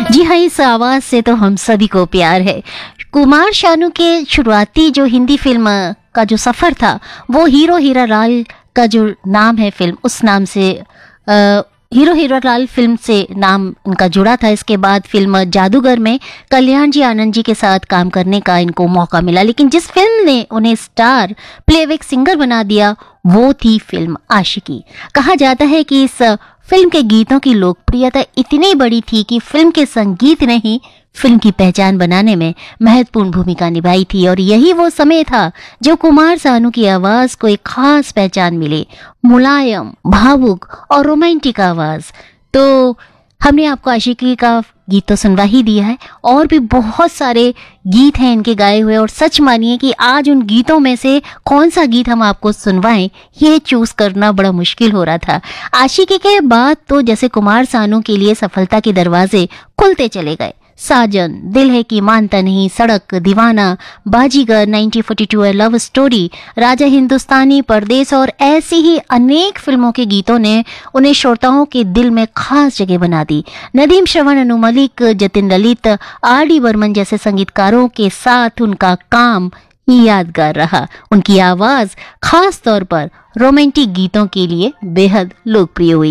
जी हाँ, इस आवाज से तो हम सभी को प्यार है। कुमार शानू के शुरुआती जो हिंदी फिल्म का जो सफर था, वो हीरो हीरा लाल का जो नाम है फिल्म, उस नाम से हीरो हीरा लाल फिल्म से नाम उनका जुड़ा था। इसके बाद फिल्म जादूगर में कल्याण जी आनंद जी के साथ काम करने का इनको मौका मिला, लेकिन जिस फिल्म ने उन्हें स्टार प्लेबैक सिंगर बना दिया वो थी फिल्म आशिकी। कहा जाता है कि इस फिल्म के गीतों की लोकप्रियता इतनी बड़ी थी कि फिल्म के संगीत ने ही फिल्म की पहचान बनाने में महत्वपूर्ण भूमिका निभाई थी, और यही वो समय था जो कुमार सानू की आवाज को एक खास पहचान मिली, मुलायम, भावुक और रोमांटिक आवाज। तो हमने आपको आशिकी का गीत तो सुनवा ही दिया है, और भी बहुत सारे गीत हैं इनके गाए हुए, और सच मानिए कि आज उन गीतों में से कौन सा गीत हम आपको सुनवाएं ये चूज करना बड़ा मुश्किल हो रहा था। आशिकी के बाद तो जैसे कुमार सानू के लिए सफलता के दरवाजे खुलते चले गए। साजन, दिल है कि मानता नहीं, सड़क, दीवाना, बाजीगर, 1942, लव स्टोरी, राजा हिंदुस्तानी, परदेस और ऐसी ही अनेक फिल्मों के गीतों ने उन्हें श्रोताओं के दिल में खास जगह बना दी। नदीम श्रवण, अनु मलिक, जतिन ललित, आर डी बर्मन जैसे संगीतकारों के साथ उनका काम यादगार रहा। उनकी आवाज खास तौर पर रोमांटिक गीतों के लिए बेहद लोकप्रिय हुई।